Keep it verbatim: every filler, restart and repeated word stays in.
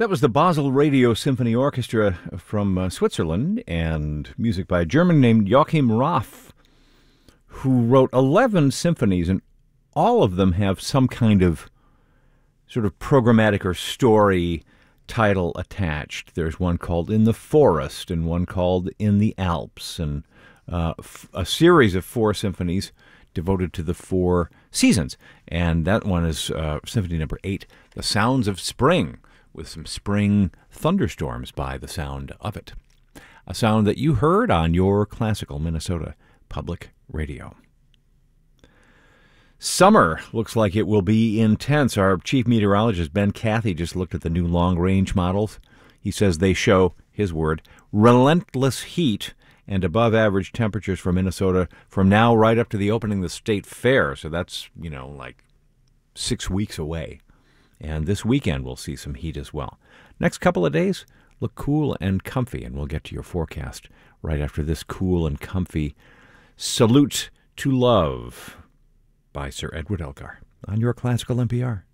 That was the Basel Radio Symphony Orchestra from uh, Switzerland, and music by a German named Joachim Raff, who wrote eleven symphonies, and all of them have some kind of sort of programmatic or story title attached. There's one called In the Forest and one called In the Alps, and uh, f- a series of four symphonies devoted to the four seasons. And that one is uh, symphony number eight, The Sounds of Spring, with some spring thunderstorms by the sound of it. A sound that you heard on your classical Minnesota Public Radio. Summer looks like it will be intense. Our chief meteorologist, Ben Cathy, just looked at the new long-range models. He says they show, his word, relentless heat and above-average temperatures for Minnesota from now right up to the opening of the state fair. So that's, you know, like six weeks away. And this weekend we'll see some heat as well. Next couple of days look cool and comfy, and we'll get to your forecast right after this cool and comfy Salute to Love by Sir Edward Elgar on your Classical N P R.